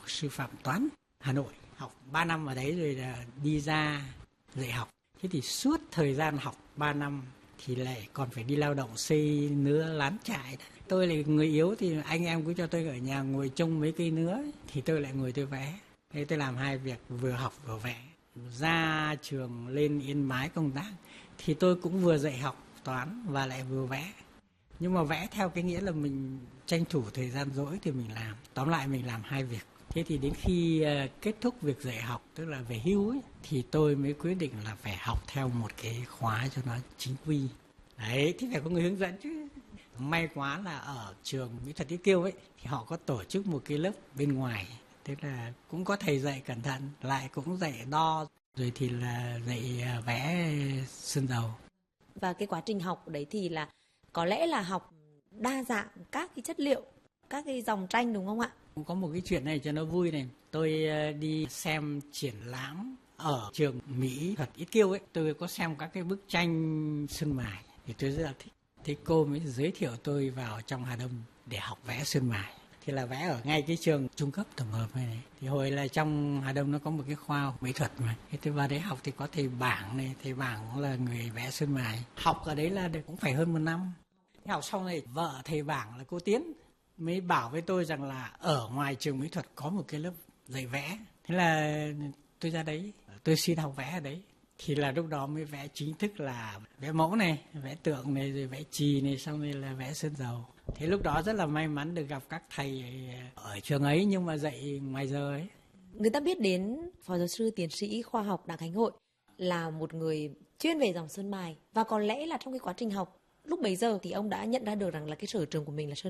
Sư phạm Toán Hà Nội, học 3 năm ở đấy rồi là đi ra dạy học. Thế thì suốt thời gian học 3 năm thì lại còn phải đi lao động xây nứa lán trại. Tôi là người yếu thì anh em cứ cho tôi ở nhà ngồi trông mấy cây nứa, thì tôi lại ngồi tôi vẽ. Thế tôi làm hai việc, vừa học vừa vẽ. Ra trường lên Yên Bái công tác thì tôi cũng vừa dạy học toán và lại vừa vẽ. Nhưng mà vẽ theo cái nghĩa là mình tranh thủ thời gian rỗi thì mình làm. Tóm lại mình làm hai việc. Thế thì đến khi kết thúc việc dạy học, tức là về hưu ấy, thì tôi mới quyết định là phải học theo một cái khóa cho nó chính quy. Đấy, thì phải có người hướng dẫn chứ. May quá là ở trường Mỹ thuật Ít Kiêu ấy thì họ có tổ chức một cái lớp bên ngoài. Tức là cũng có thầy dạy cẩn thận, lại cũng dạy đo, rồi thì là dạy vẽ sơn dầu. Và cái quá trình học đấy thì là có lẽ là học đa dạng các cái chất liệu, các cái dòng tranh đúng không ạ? Cũng có một cái chuyện này cho nó vui này. Tôi đi xem triển lãm ở trường Mỹ thuật Ít Kiêu ấy. Tôi có xem các cái bức tranh sơn mài thì tôi rất là thích. Thế cô mới giới thiệu tôi vào trong Hà Đông để học vẽ sơn mài. Thì là vẽ ở ngay cái trường trung cấp tổng hợp này. Thì hồi là trong Hà Đông nó có một cái khoa mỹ thuật mà. Thế tôi vào đấy học thì có thầy Bảng này. Thầy Bảng cũng là người vẽ sơn mài. Học ở đấy là cũng phải hơn 1 năm. Thế học xong này vợ thầy Bảng là cô Tiến mới bảo với tôi rằng là ở ngoài trường mỹ thuật có một cái lớp dạy vẽ. Thế là tôi ra đấy, tôi xin học vẽ ở đấy. Thì là lúc đó mới vẽ chính thức là vẽ mẫu này, vẽ tượng này, rồi vẽ chì này, xong rồi là vẽ sơn dầu. Thế lúc đó rất là may mắn được gặp các thầy ở trường ấy nhưng mà dạy ngoài giờ ấy. Người ta biết đến Phó Giáo sư Tiến sĩ Khoa học Đặng Khánh Hội là một người chuyên về dòng sơn mài. Và có lẽ là trong cái quá trình học lúc bấy giờ thì ông đã nhận ra được rằng là cái sở trường của mình là sơn